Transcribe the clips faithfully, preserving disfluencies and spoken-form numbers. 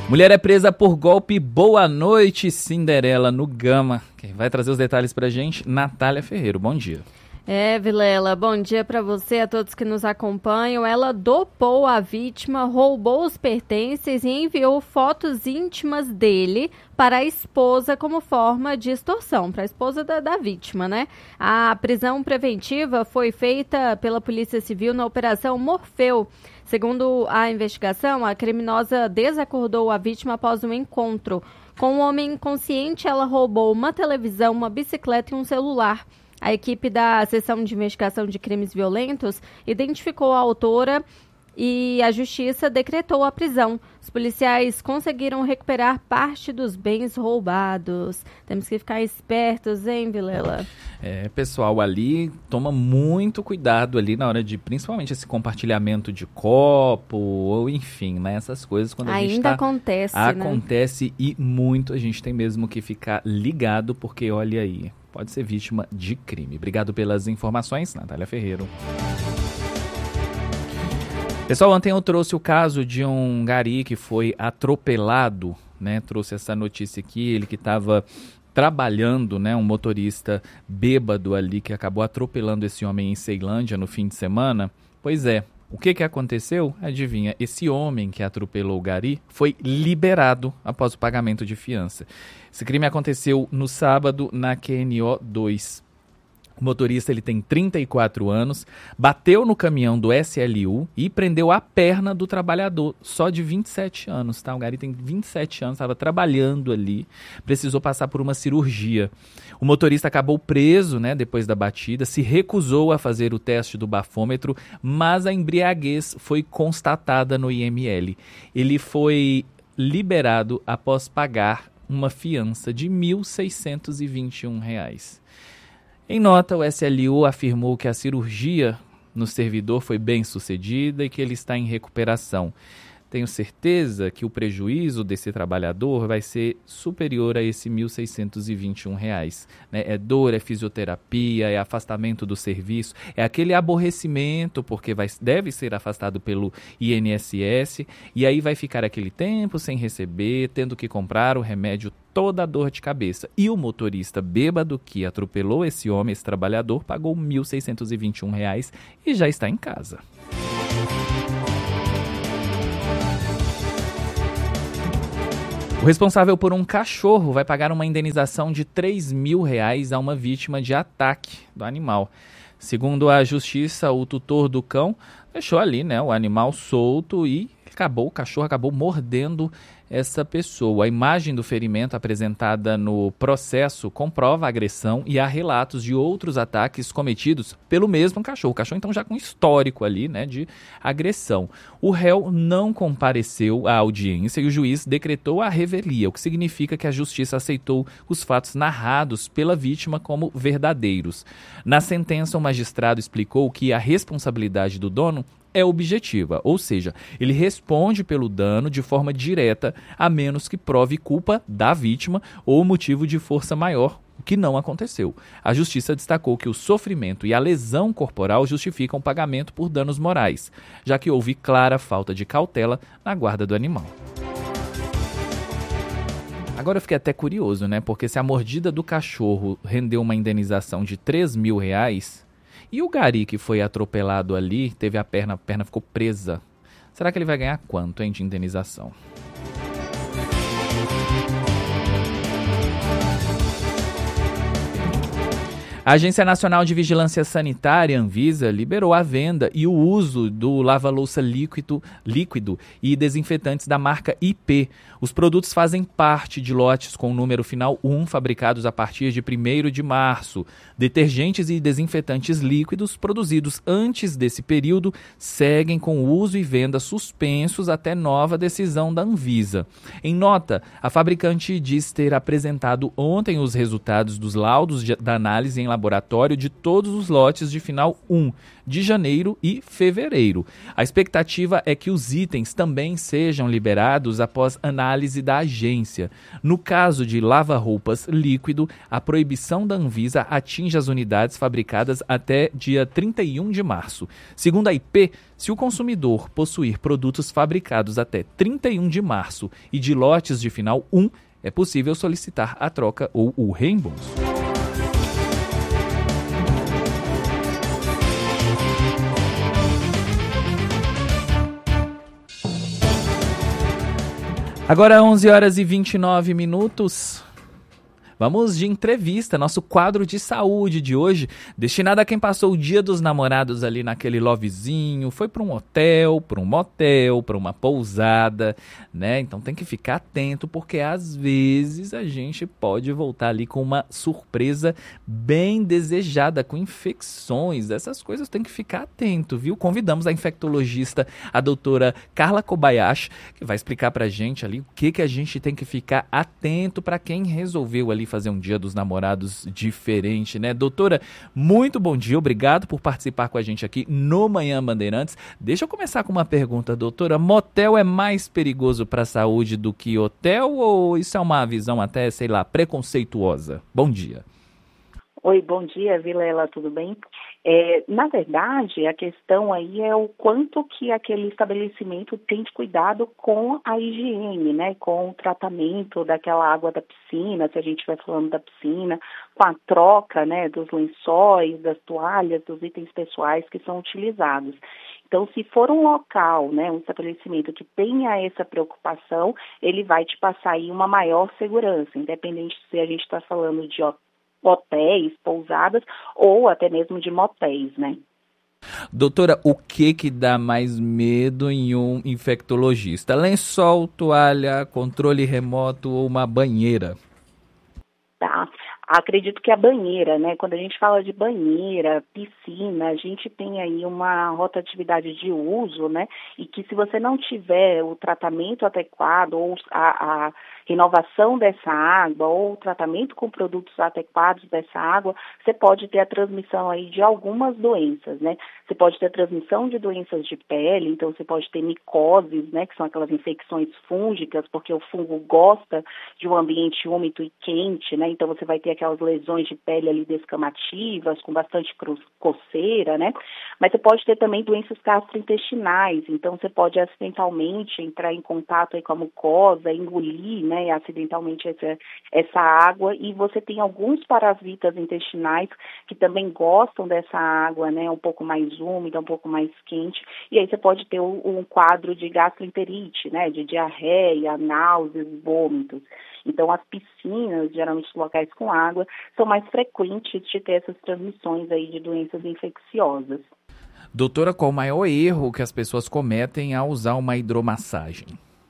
Mulher é presa por golpe. Boa noite, Cinderela no Gama. Quem vai trazer os detalhes pra gente? Natália Ferreiro, bom dia. É, Vilela, bom dia para você, a todos que nos acompanham. Ela dopou a vítima, roubou os pertences e enviou fotos íntimas dele para a esposa como forma de extorsão, para a esposa da, da vítima, né? A prisão preventiva foi feita pela Polícia Civil na Operação Morfeu. Segundo a investigação, a criminosa desacordou a vítima após um encontro. Com um homem inconsciente, ela roubou uma televisão, uma bicicleta e um celular. A equipe da Seção de Investigação de Crimes Violentos identificou a autora e a Justiça decretou a prisão. Os policiais conseguiram recuperar parte dos bens roubados. Temos que ficar espertos, hein, Vilela? É, pessoal, ali toma muito cuidado ali na hora de, principalmente esse compartilhamento de copo, ou enfim, né, essas coisas. Quando a Ainda gente tá, acontece, Acontece, né? E muito, a gente tem mesmo que ficar ligado, porque olha aí, pode ser vítima de crime. Obrigado pelas informações, Natália Ferreiro. Pessoal, ontem eu trouxe o caso de um gari que foi atropelado, né? Trouxe essa notícia aqui, ele que estava trabalhando, né? Um motorista bêbado ali que acabou atropelando esse homem em Ceilândia no fim de semana. Pois é, o que que aconteceu? Adivinha, esse homem que atropelou o gari foi liberado após o pagamento de fiança. Esse crime aconteceu no sábado na Q N O dois. O motorista ele tem trinta e quatro anos, bateu no caminhão do S L U e prendeu a perna do trabalhador, só de vinte e sete anos, tá? O gari tem vinte e sete anos, estava trabalhando ali, precisou passar por uma cirurgia. O motorista acabou preso, né, depois da batida, se recusou a fazer o teste do bafômetro, mas a embriaguez foi constatada no I M L. Ele foi liberado após pagar uma fiança de mil seiscentos e vinte e um reais. Em nota, o S L U afirmou que a cirurgia no servidor foi bem sucedida e que ele está em recuperação. Tenho certeza que o prejuízo desse trabalhador vai ser superior a esse mil seiscentos e vinte e um reais. Né? É dor, é fisioterapia, é afastamento do serviço, é aquele aborrecimento, porque vai, deve ser afastado pelo I N S S, e aí vai ficar aquele tempo sem receber, tendo que comprar o remédio, toda a dor de cabeça. E o motorista bêbado que atropelou esse homem, esse trabalhador, pagou mil seiscentos e vinte e um reais e já está em casa. O responsável por um cachorro vai pagar uma indenização de três mil reais a uma vítima de ataque do animal. Segundo a justiça, o tutor do cão deixou ali, né, o animal solto e acabou, o cachorro acabou mordendo essa pessoa. A imagem do ferimento apresentada no processo comprova a agressão e há relatos de outros ataques cometidos pelo mesmo cachorro. O cachorro, então, já com histórico ali, né, de agressão. O réu não compareceu à audiência e o juiz decretou a revelia, o que significa que a justiça aceitou os fatos narrados pela vítima como verdadeiros. Na sentença, o magistrado explicou que a responsabilidade do dono é objetiva, ou seja, ele responde pelo dano de forma direta, a menos que prove culpa da vítima ou motivo de força maior, o que não aconteceu. A justiça destacou que o sofrimento e a lesão corporal justificam o pagamento por danos morais, já que houve clara falta de cautela na guarda do animal. Agora eu fiquei até curioso, né? Porque se a mordida do cachorro rendeu uma indenização de três mil reais, e o gari que foi atropelado ali, teve a perna, a perna ficou presa. Será que ele vai ganhar quanto, hein, de indenização? A Agência Nacional de Vigilância Sanitária, Anvisa, liberou a venda e o uso do lava-louça líquido, líquido e desinfetantes da marca I P. Os produtos fazem parte de lotes com o número final um, fabricados a partir de primeiro de março. Detergentes e desinfetantes líquidos produzidos antes desse período seguem com uso e venda suspensos até nova decisão da Anvisa. Em nota, a fabricante diz ter apresentado ontem os resultados dos laudos de, da análise em laboratório de todos os lotes de final um de janeiro e fevereiro. A expectativa é que os itens também sejam liberados após análise da agência. No caso de lava-roupas líquido, a proibição da Anvisa atinge as unidades fabricadas até dia trinta e um de março. Segundo a I P, se o consumidor possuir produtos fabricados até trinta e um de março e de lotes de final um, é possível solicitar a troca ou o reembolso. Agora onze horas e vinte e nove minutos. Vamos de entrevista, nosso quadro de saúde de hoje, destinado a quem passou o dia dos namorados ali naquele lovezinho, foi para um hotel, para um motel, para uma pousada, né? Então tem que ficar atento, porque às vezes a gente pode voltar ali com uma surpresa bem desejada, com infecções. Essas coisas tem que ficar atento, viu? Convidamos a infectologista, a doutora Carla Kobayashi, que vai explicar pra gente ali o que, que a gente tem que ficar atento para quem resolveu ali fazer um dia dos namorados diferente, né? Doutora, muito bom dia, obrigado por participar com a gente aqui no Manhã Bandeirantes. Deixa eu começar com uma pergunta, doutora. Motel é mais perigoso para a saúde do que hotel, ou isso é uma visão até, sei lá, preconceituosa? Bom dia. Oi, bom dia, Vilela, tudo bem? É, na verdade, a questão aí é o quanto que aquele estabelecimento tem de cuidado com a higiene, né? Com o tratamento daquela água da piscina, se a gente estiver falando da piscina, com a troca, né, dos lençóis, das toalhas, dos itens pessoais que são utilizados. Então, se for um local, né, um estabelecimento que tenha essa preocupação, ele vai te passar aí uma maior segurança, independente se a gente está falando de hotéis, pousadas ou até mesmo de motéis, né? Doutora, o que que dá mais medo em um infectologista? Lençol, toalha, controle remoto ou uma banheira? Tá. Acredito que a banheira, né? Quando a gente fala de banheira, piscina, a gente tem aí uma rotatividade de uso, né? E que se você não tiver o tratamento adequado ou a, a renovação dessa água ou o tratamento com produtos adequados dessa água, você pode ter a transmissão aí de algumas doenças, né? Você pode ter a transmissão de doenças de pele, então você pode ter micoses, né? Que são aquelas infecções fúngicas, porque o fungo gosta de um ambiente úmido e quente, né? Então você vai ter aquelas lesões de pele ali descamativas, com bastante coceira, né? Mas você pode ter também doenças gastrointestinais, então você pode acidentalmente entrar em contato aí com a mucosa, engolir, né, acidentalmente essa, essa água, e você tem alguns parasitas intestinais que também gostam dessa água, né, um pouco mais úmida, um pouco mais quente, e aí você pode ter um, um quadro de gastroenterite, né, de diarreia, náuseas, vômitos. Então, as piscinas, geralmente locais com água, são mais frequentes de ter essas transmissões aí de doenças infecciosas. Doutora, qual o maior erro que as pessoas cometem ao usar uma hidromassagem?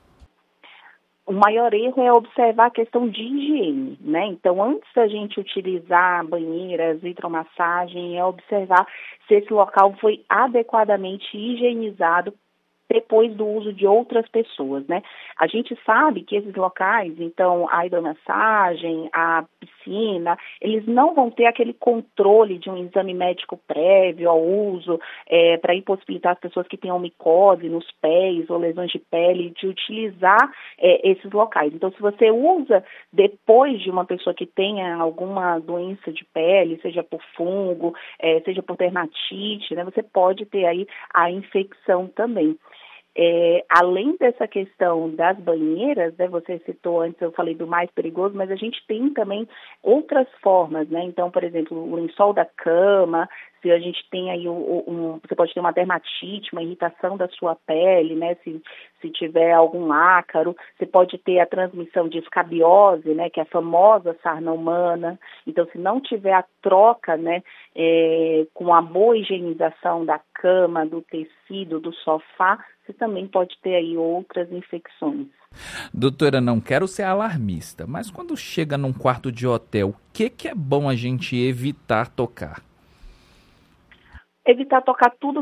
O maior erro é observar a questão de higiene, né? Então, antes da gente utilizar banheiras, hidromassagem, é observar se esse local foi adequadamente higienizado depois do uso de outras pessoas, né? A gente sabe que esses locais, então, a hidromassagem, a piscina, eles não vão ter aquele controle de um exame médico prévio ao uso, é, para impossibilitar as pessoas que tenham micose nos pés ou lesões de pele de utilizar é, esses locais. Então, se você usa depois de uma pessoa que tenha alguma doença de pele, seja por fungo, é, seja por dermatite, né, você pode ter aí a infecção também. É, além dessa questão das banheiras, né, você citou antes, eu falei do mais perigoso, mas a gente tem também outras formas, né? Então, por exemplo, o lençol da cama, se a gente tem aí, um, um, você pode ter uma dermatite, uma irritação da sua pele, né? Se, se tiver algum ácaro, você pode ter a transmissão de escabiose, né? Que é a famosa sarna humana. Então, se não tiver a troca, né? É, com a boa higienização da cama, do tecido, do sofá, você também pode ter aí outras infecções. Doutora, não quero ser alarmista, mas quando chega num quarto de hotel, o que, que é bom a gente evitar tocar? Evitar tocar tudo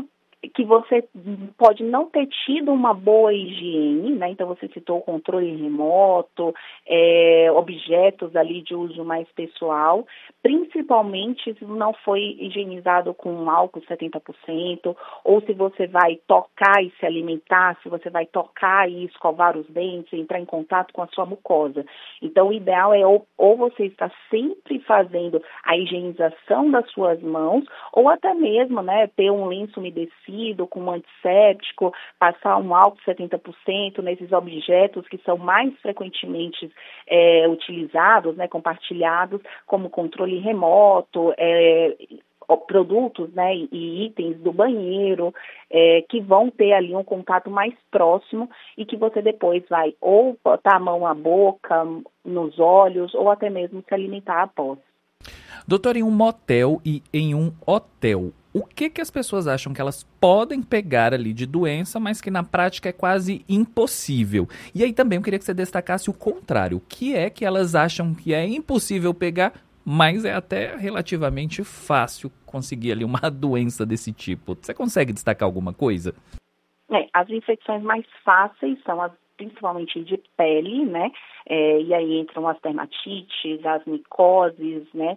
que você pode não ter tido uma boa higiene, né? Então você citou o controle remoto, é, objetos ali de uso mais pessoal, principalmente se não foi higienizado com álcool setenta por cento, ou se você vai tocar e se alimentar, se você vai tocar e escovar os dentes, entrar em contato com a sua mucosa. Então o ideal é ou, ou você está sempre fazendo a higienização das suas mãos, ou até mesmo, né, ter um lenço umedecido com um antisséptico, passar um álcool setenta por cento nesses objetos que são mais frequentemente é, utilizados, né, compartilhados, como controle remoto, é, produtos, né, e itens do banheiro, é, que vão ter ali um contato mais próximo e que você depois vai ou botar a mão na boca, nos olhos, ou até mesmo se alimentar após. Doutor, em um motel e em um hotel, o que que as pessoas acham que elas podem pegar ali de doença, mas que na prática é quase impossível? E aí também eu queria que você destacasse o contrário. O que é que elas acham que é impossível pegar, mas é até relativamente fácil conseguir ali uma doença desse tipo? Você consegue destacar alguma coisa? É, as infecções mais fáceis são as principalmente de pele, né? É, e aí entram as dermatites, as micoses, né?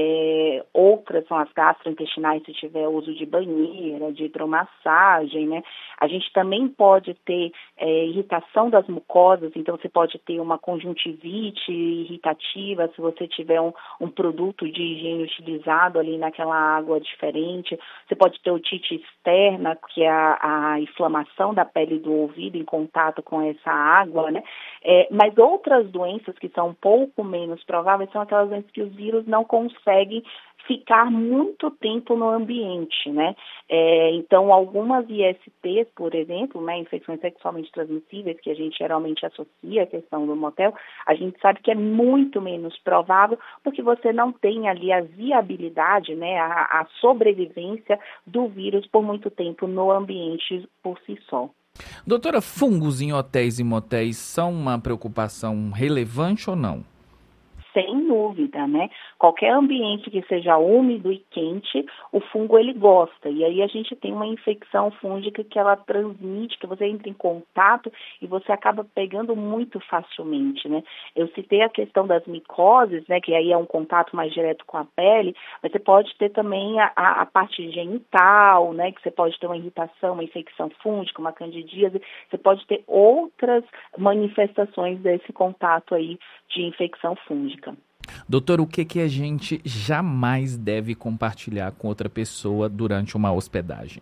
É, outras são as gastrointestinais, se tiver uso de banheira, de hidromassagem, né? A gente também pode ter é, irritação das mucosas, então você pode ter uma conjuntivite irritativa se você tiver um, um produto de higiene utilizado ali naquela água diferente. Você pode ter otite externa, que é a, a inflamação da pele do ouvido em contato com essa água, né? É, mas outras doenças que são um pouco menos prováveis são aquelas doenças que os vírus não conseguem ficar muito tempo no ambiente, né? É, então, algumas I S Ts, por exemplo, né, infecções sexualmente transmissíveis, que a gente geralmente associa à questão do motel, a gente sabe que é muito menos provável, porque você não tem ali a viabilidade, né, a, a sobrevivência do vírus por muito tempo no ambiente por si só. Doutora, fungos em hotéis e motéis são uma preocupação relevante ou não? Sem dúvida, né? Qualquer ambiente que seja úmido e quente, o fungo ele gosta. E aí a gente tem uma infecção fúngica que ela transmite, que você entra em contato e você acaba pegando muito facilmente, né? Eu citei a questão das micoses, né? Que aí é um contato mais direto com a pele, mas você pode ter também a, a parte genital, né? Que você pode ter uma irritação, uma infecção fúngica, uma candidíase. Você pode ter outras manifestações desse contato aí de infecção fúngica. Doutor, o que que a gente jamais deve compartilhar com outra pessoa durante uma hospedagem?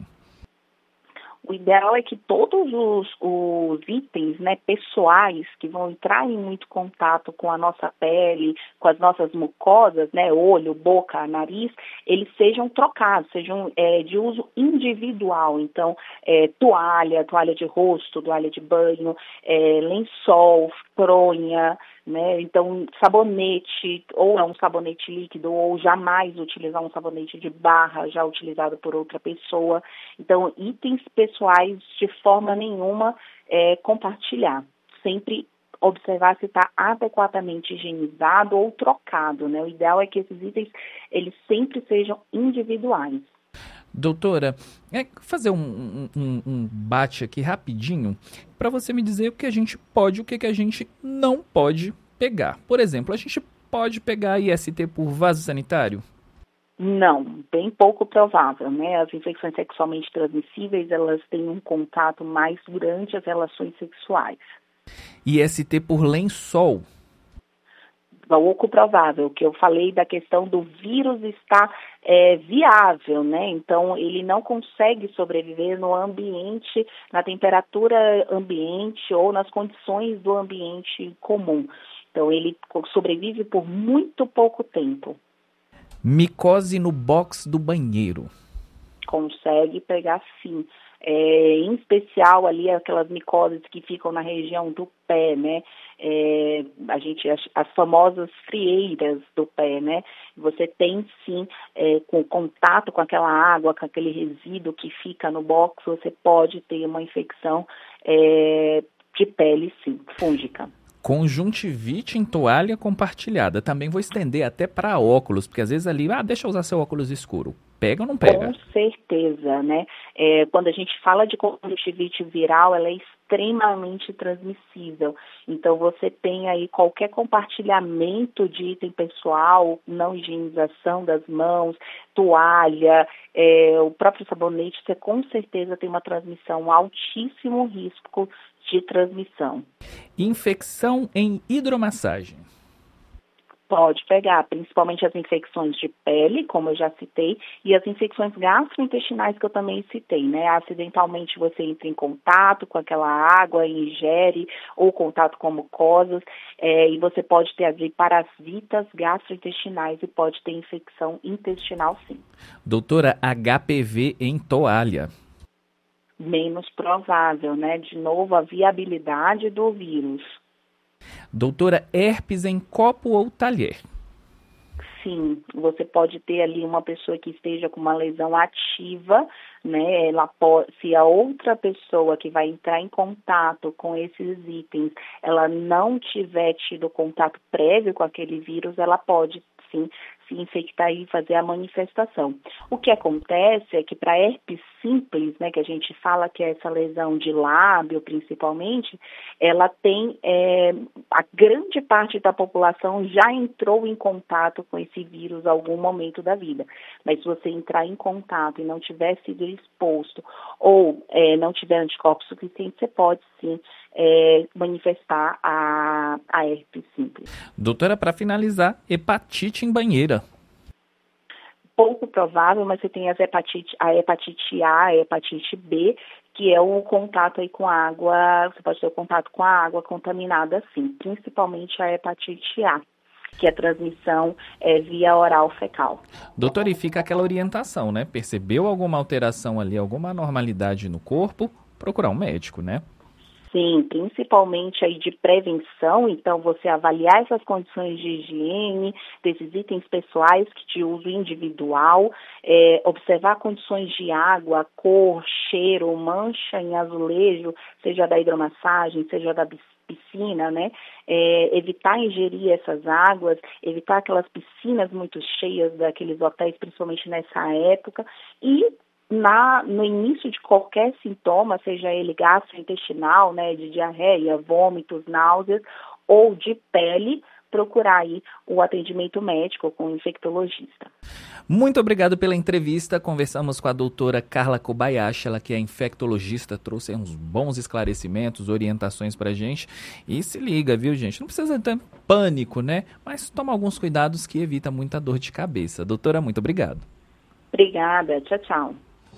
O ideal é que todos os, os itens, né, pessoais que vão entrar em muito contato com a nossa pele, com as nossas mucosas, né, olho, boca, nariz, eles sejam trocados, sejam é, de uso individual. Então, é, toalha, toalha de rosto, toalha de banho, é, lençol, fronha, né? Então, sabonete, ou é um sabonete líquido, ou jamais utilizar um sabonete de barra já utilizado por outra pessoa. Então, itens pessoais de forma nenhuma é, compartilhar. Sempre observar se está adequadamente higienizado ou trocado, né? O ideal é que esses itens, eles sempre sejam individuais. Doutora, é fazer um, um, um bate aqui rapidinho para você me dizer o que a gente pode e o que a gente não pode pegar. Por exemplo, a gente pode pegar I S T por vaso sanitário? Não, bem pouco provável, né? As infecções sexualmente transmissíveis, elas têm um contato mais durante as relações sexuais. I S T por lençol? Pouco provável, que eu falei da questão do vírus estar é, viável, né? Então, ele não consegue sobreviver no ambiente, na temperatura ambiente ou nas condições do ambiente comum. Então, ele sobrevive por muito pouco tempo. Micose no box do banheiro? Consegue pegar sim. É, em especial ali aquelas micoses que ficam na região do pé, né? É, a gente, as, as famosas frieiras do pé, né? Você tem sim, é, com contato com aquela água, com aquele resíduo que fica no box, você pode ter uma infecção é, de pele, sim, fúngica. Conjuntivite em toalha compartilhada. Também vou estender até para óculos, porque às vezes ali, ah, deixa eu usar seu óculos escuro. Pega ou não pega? Com certeza, né? É, quando a gente fala de conjuntivite viral, ela é extremamente transmissível. Então, você tem aí qualquer compartilhamento de item pessoal, não higienização das mãos, toalha, é, o próprio sabonete, você com certeza tem uma transmissão, altíssimo risco de transmissão. Infecção em hidromassagem. Pode pegar, principalmente as infecções de pele, como eu já citei, e as infecções gastrointestinais que eu também citei, né? Acidentalmente você entra em contato com aquela água, ingere, ou contato com mucosas, é, e você pode ter ali parasitas gastrointestinais e pode ter infecção intestinal, sim. Doutora, H P V em toalha. Menos provável, né? De novo, a viabilidade do vírus. Doutora, herpes em copo ou talher? Sim, você pode ter ali uma pessoa que esteja com uma lesão ativa, né? Ela pode, se a outra pessoa que vai entrar em contato com esses itens, ela não tiver tido contato prévio com aquele vírus, ela pode sim se infectar e fazer a manifestação. O que acontece é que para herpes simples, né, que a gente fala que é essa lesão de lábio principalmente, ela tem, é, a grande parte da população já entrou em contato com esse vírus em algum momento da vida. Mas se você entrar em contato e não tiver sido exposto ou é, não tiver anticorpos suficientes, você pode sim é, manifestar a, a herpes simples. Doutora, para finalizar, hepatite em banheira. Pouco provável, mas você tem as hepatite, a hepatite A, a hepatite B, que é o contato aí com a água, você pode ter o contato com a água contaminada, sim, principalmente a hepatite A, que é a transmissão é, via oral fecal. Doutora, e fica aquela orientação, né? Percebeu alguma alteração ali, alguma anormalidade no corpo, procurar um médico, né? Sim, principalmente aí de prevenção, então você avaliar essas condições de higiene, desses itens pessoais de uso individual, é, observar condições de água, cor, cheiro, mancha em azulejo, seja da hidromassagem, seja da piscina, né? É, evitar ingerir essas águas, evitar aquelas piscinas muito cheias daqueles hotéis, principalmente nessa época, e Na, no início de qualquer sintoma, seja ele gastrointestinal, né, de diarreia, vômitos, náuseas, ou de pele, procurar aí o atendimento médico com o infectologista. Muito obrigado pela entrevista. Conversamos com a doutora Carla Kobayashi, ela que é infectologista, trouxe aí uns bons esclarecimentos, orientações pra gente. E se liga, viu, gente? Não precisa ter pânico, né? Mas toma alguns cuidados que evita muita dor de cabeça. Doutora, muito obrigado. Obrigada. Tchau, tchau.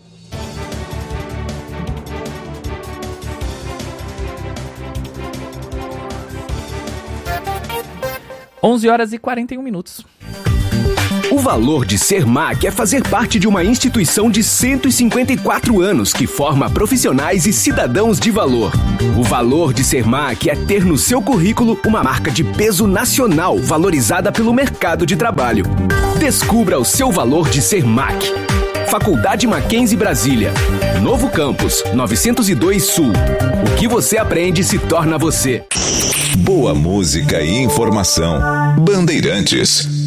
onze horas e quarenta e um minutos. O valor de ser M A C é fazer parte de uma instituição de cento e cinquenta e quatro anos que forma profissionais e cidadãos de valor. O valor de ser M A C é ter no seu currículo uma marca de peso nacional valorizada pelo mercado de trabalho. Descubra o seu valor de ser M A C. Faculdade Mackenzie Brasília. Novo Campus, novecentos e dois Sul. O que você aprende se torna você. Boa música e informação. Bandeirantes.